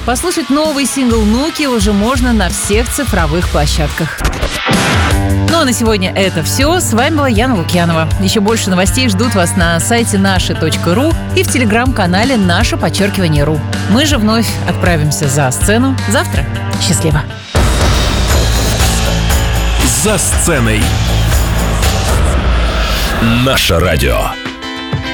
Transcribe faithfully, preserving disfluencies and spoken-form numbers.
Послушать новый сингл «Нуки» уже можно на всех цифровых площадках. Ну а на сегодня это все. С вами была Яна Лукьянова. Еще больше новостей ждут вас на сайте наши точка ру и в телеграм-канале «Наше подчеркивание ру». Мы же вновь отправимся за сцену завтра. Счастливо! За сценой. Наше радио.